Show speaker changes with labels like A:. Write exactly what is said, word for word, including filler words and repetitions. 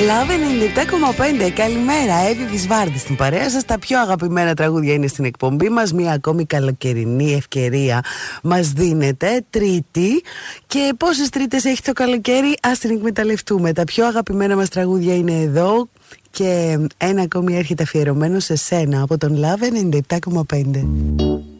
A: Love ενενήντα επτά κόμμα πέντε. Καλημέρα, Εύη Βυσβάρδη στην παρέα σας. Τα πιο αγαπημένα τραγούδια είναι στην εκπομπή μας. Μία ακόμη καλοκαιρινή ευκαιρία μας δίνεται. Τρίτη. Και πόσες τρίτες έχει το καλοκαίρι? Ας την εκμεταλλευτούμε. Τα πιο αγαπημένα μας τραγούδια είναι εδώ. Και ένα ακόμη έρχεται αφιερωμένο σε σένα από τον Love ενενήντα επτά κόμμα πέντε.